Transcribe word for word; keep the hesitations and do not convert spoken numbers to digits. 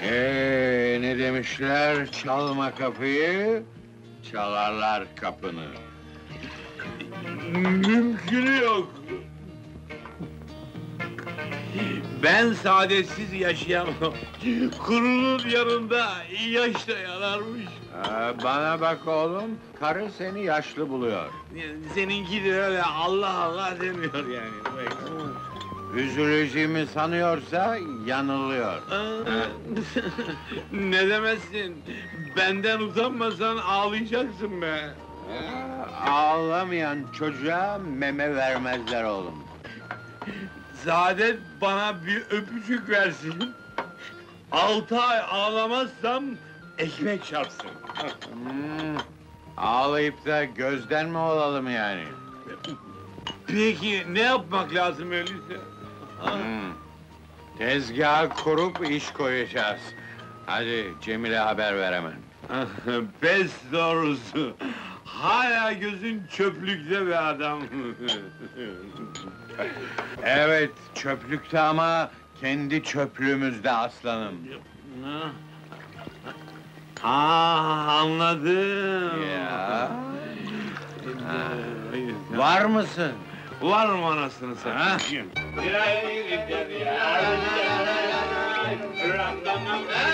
Ee, ne demişler? Çalma kapıyı, çalarlar kapını. Mümkünü yok. Ben saadetsiz yaşayamam. Kurunun yanında yaş da yanarmış. Ee, bana bak oğlum, karı seni yaşlı buluyor. Seninki de öyle Allah Allah demiyor yani. Üzüleceğimi sanıyorsa yanılıyor. Aa, ne demezsin? Benden utanmasan ağlayacaksın be. Ee, ağlamayan çocuğa meme vermezler oğlum. Saadet bana bir öpücük versin. Altı ay ağlamazsam ekmek çarpsın. Hmm, ağlayıp da gözden mi olalım yani? Peki ne yapmak lazım öyleyse? Hmm, tezgahı kurup iş koyacağız. Hadi Cemil'e haber ver hemen. Pes doğrusu. Hala gözün çöplükte be adam. Evet, çöplükte ama kendi çöplüğümüzde aslanım. Ha, anladım. Ya. Var mısın? Var mı anasını satayım?